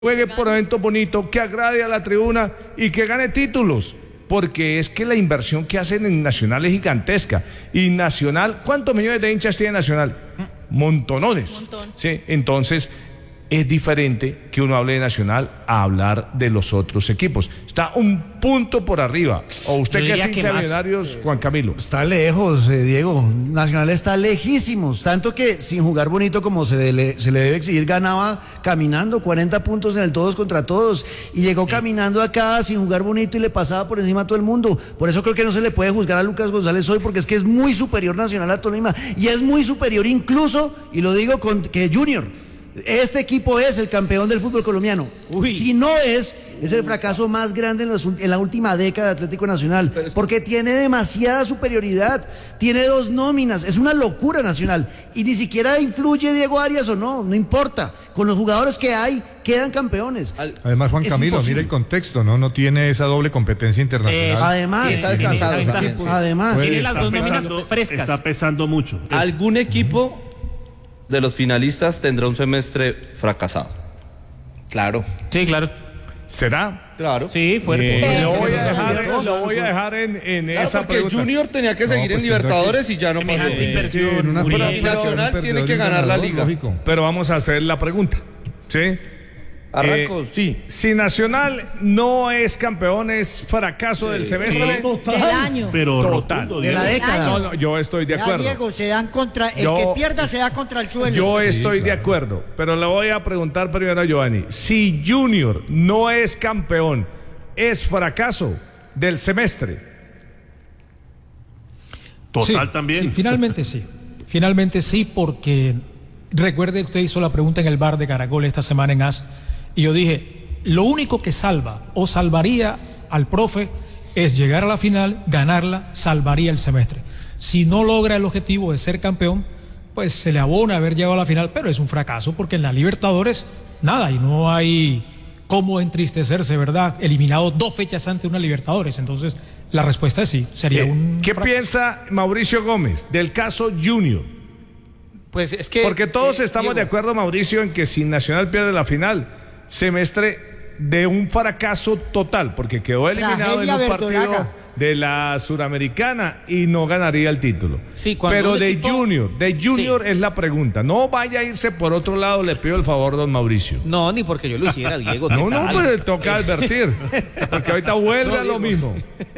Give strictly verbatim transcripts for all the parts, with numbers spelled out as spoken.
juegue por eventos bonitos, que agrade a la tribuna y que gane títulos, porque es que la inversión que hacen en Nacional es gigantesca. Y Nacional, ¿cuántos millones de hinchas tiene Nacional? Montonones. Montón. Sí, entonces es diferente que uno hable de Nacional a hablar de los otros equipos. Está un punto por arriba. ¿O usted que es hincha de Millonarios, Juan Camilo? Está lejos, eh, Diego. Nacional está lejísimos. Tanto que sin jugar bonito como se, de, se le debe exigir, ganaba caminando cuarenta puntos en el todos contra todos. Y llegó sí. caminando acá sin jugar bonito y le pasaba por encima a todo el mundo. Por eso creo que no se le puede juzgar a Lucas González hoy, porque es que es muy superior Nacional a Tolima. Y es muy superior incluso, y lo digo con que Junior. Este equipo es el campeón del fútbol colombiano. Uy. Si no es, es el fracaso más grande en, los, en la última década de Atlético Nacional, porque tiene demasiada superioridad, tiene dos nóminas, es una locura Nacional, y ni siquiera influye Diego Arias o no, no importa, con los jugadores que hay, quedan campeones. Además, Juan Camilo, mira el contexto, ¿no? No tiene esa doble competencia internacional. Eh, además, sí, está descansado. Además, tiene las dos nóminas frescas. Está pesando mucho. ¿Algún equipo de los finalistas tendrá un semestre fracasado? Claro. Sí, claro. ¿Será? Claro. Sí, fuerte. Eh, sí. Lo voy a dejar, lo voy a dejar en, en claro, esa porque pregunta. Junior tenía que seguir no, pues en Libertadores que... y ya no pasó. Sí, sí, en una y Nacional tiene que ganar la liga. Lógico. Pero vamos a hacer la pregunta, ¿sí? Arranco, eh, sí. Si Nacional no es campeón, es fracaso sí. del semestre. Total. Del año. Pero total. Rotundo, de la década. No, no, yo estoy de acuerdo. Ya, Diego, se dan contra, el yo, que pierda se da contra el suelo. Yo estoy sí, claro. de acuerdo, pero le voy a preguntar primero a Giovanni. Si Junior no es campeón, ¿es fracaso del semestre? Total sí, también. Sí, finalmente sí. Finalmente sí, porque recuerde, usted hizo la pregunta en el bar de Caracol esta semana en A S. Y yo dije, lo único que salva o salvaría al profe es llegar a la final, ganarla, salvaría el semestre. Si no logra el objetivo de ser campeón, pues se le abona haber llegado a la final, pero es un fracaso porque en la Libertadores, nada, y no hay cómo entristecerse, ¿verdad? Eliminado dos fechas antes de una Libertadores, entonces la respuesta es sí, sería eh, un ¿Qué fracaso. piensa Mauricio Gómez del caso Junior? Pues es que... Porque todos eh, estamos Diego. de acuerdo, Mauricio, en que si Nacional pierde la final, semestre de un fracaso total, porque quedó eliminado Tragedia en un partido verdolaga. de la Suramericana y no ganaría el título. Sí, cuando pero un de equipo... Junior, de Junior sí. es la pregunta. No vaya a irse por otro lado, le pido el favor, don Mauricio. No, ni porque yo lo hiciera, Diego. No, no, tal? pues le toca advertir, porque ahorita vuelve no, a lo mismo.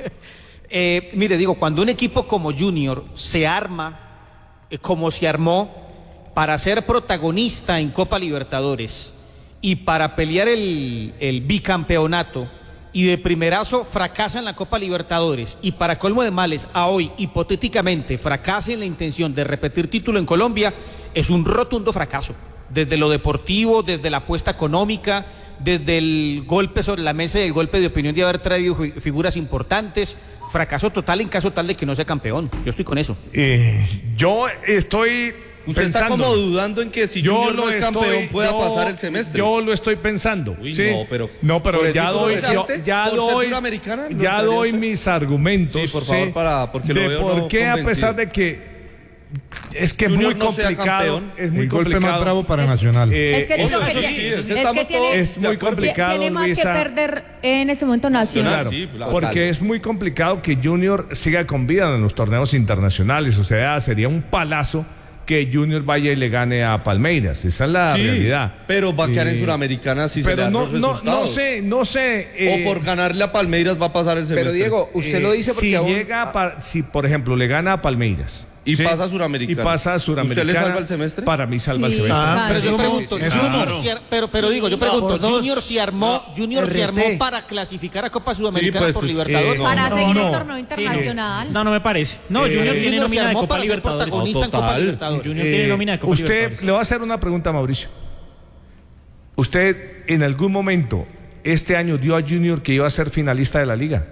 Eh, mire, digo, cuando un equipo como Junior se arma eh, como se armó para ser protagonista en Copa Libertadores y para pelear el, el bicampeonato y de primerazo fracasa en la Copa Libertadores y para colmo de males a hoy hipotéticamente fracasa en la intención de repetir título en Colombia, es un rotundo fracaso, desde lo deportivo, desde la apuesta económica, desde el golpe sobre la mesa y el golpe de opinión de haber traído figuras importantes. Fracaso total en caso tal de que no sea campeón. Yo estoy con eso. Eh, yo estoy Usted pensando, está como dudando en que si Junior no es estoy, campeón pueda yo, pasar el semestre. Yo lo estoy pensando. Uy, ¿sí? no, pero, no, pero ya doy, yo, ya doy, ya doy mis argumentos. Sí, por favor, ¿sí? para, porque lo de veo por no qué convencido. a pesar de que es que Junior es muy no sea complicado, campeón, es muy el golpe complicado. más bravo para Es- Nacional. Eh, Es que eso, eso eso que sí, tiene- es, es que estamos tiene- todos es muy de acuerdo. complicado, Tiene más Luisa. que perder en ese momento Nacional. Claro, Sí, claro. porque es muy complicado que Junior siga con vida en los torneos internacionales, o sea, sería un palazo que Junior vaya y le gane a Palmeiras, esa es la Sí, realidad. pero va a quedar Eh, en Suramericana si se le Pero dan no, los no, resultados. no sé, no sé. eh, O por ganarle a Palmeiras va a pasar el semestre. Pero Diego, usted eh, lo dice porque si aún... llega, pa- si por ejemplo le gana a Palmeiras Y ¿sí? pasa a Suramericana. y pasa a Suramericana, ¿Usted le salva el semestre? Para mí salva Sí, el semestre. Ah, Pero yo sí, pregunto, sí, sí, Junior claro. se ar- pero, pero digo, yo pregunto, por dos. Junior se armó, Junior se R T. armó para clasificar a Copa Sudamericana Sí, pues, por sí, Libertadores. no, Para no, seguir no. el torneo internacional. No, no me parece. No, Eh, Junior tiene Junior nómina se de armó Copa para ser Libertadores. No, protagonista en Copa total. Libertadores. Eh, Junior tiene nómina de Copa usted, Libertadores. le voy a hacer una pregunta a Mauricio. ¿Usted en algún momento este año dio a Junior que iba a ser finalista de la liga?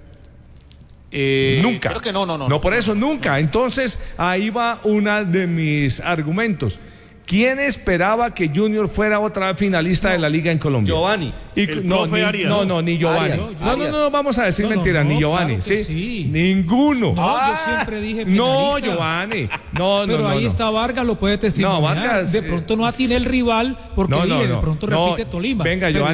Eh, Nunca. Creo que no, no, no. No, por eso, nunca. Entonces, ahí va uno de mis argumentos. ¿Quién esperaba que Junior fuera otra vez finalista de la liga en Colombia? Giovanni. Y, El no, profe ni, Arias. no, no, ni Giovanni. Arias. No, no, no, no, vamos a decir No, no, mentiras, no, ni Giovanni. claro que ¿sí? sí. Ninguno. No, Ah, yo siempre dije No, finalista. Giovanni. No, no, Pero no, ahí no. está Vargas, lo puede testimoniar. No, Vargas, de eh, pronto no atiene el rival, porque no, no, dije, de no. pronto No, repite Tolima. venga, Pero Giovanni.